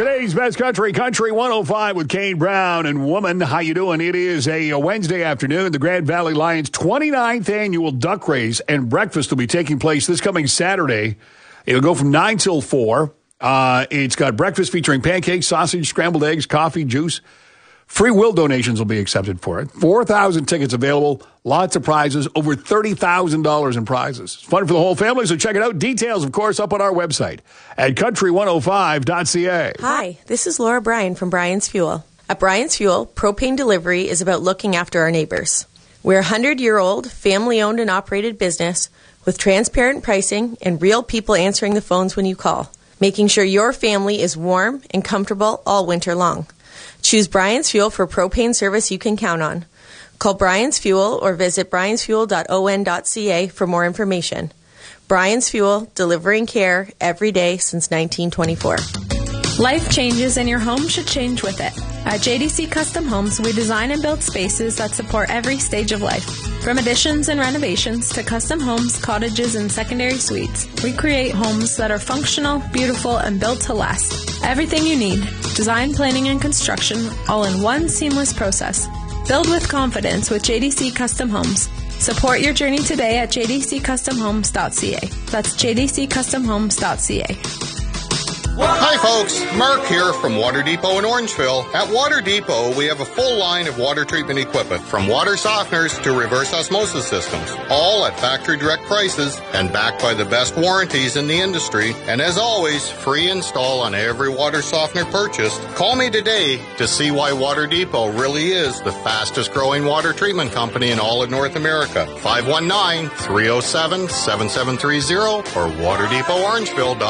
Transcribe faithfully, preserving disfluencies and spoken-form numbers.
Today's Best Country, Country one oh five with Kane Brown and Woman. How you doing? It is a, a Wednesday afternoon. The Grand Valley Lions' twenty-ninth annual duck race and breakfast will be taking place this coming Saturday. It'll go from nine till four. Uh, it's got breakfast featuring pancakes, sausage, scrambled eggs, coffee, juice. Free will donations will be accepted for it. four thousand tickets available. Lots of prizes. Over thirty thousand dollars in prizes. It's fun for the whole family, so check it out. Details, of course, up on our website at country one oh five dot c a. Hi, this is Laura Bryan from Bryan's Fuel. At Bryan's Fuel, propane delivery is about looking after our neighbors. We're a hundred-year-old, family-owned and operated business with transparent pricing and real people answering the phones when you call, making sure your family is warm and comfortable all winter long. Choose Bryan's Fuel for propane service you can count on. Call Bryan's Fuel or visit bryans fuel dot o n dot c a for more information. Bryan's Fuel, delivering care every day since nineteen twenty-four. Life changes and your home should change with it. At J D C Custom Homes, we design and build spaces that support every stage of life. From additions and renovations to custom homes, cottages, and secondary suites, we create homes that are functional, beautiful, and built to last. Everything you need, design, planning, and construction, all in one seamless process. Build with confidence with J D C Custom Homes. Support your journey today at j d c custom homes dot c a. That's j d c custom homes dot c a. Hi folks, Mark here from Water Depot in Orangeville. At Water Depot, we have a full line of water treatment equipment, from water softeners to reverse osmosis systems, all at factory direct prices and backed by the best warranties in the industry. And as always, free install on every water softener purchased. Call me today to see why Water Depot really is the fastest growing water treatment company in all of North America. five one nine, three oh seven, seven seven three oh or water depot orangeville dot com.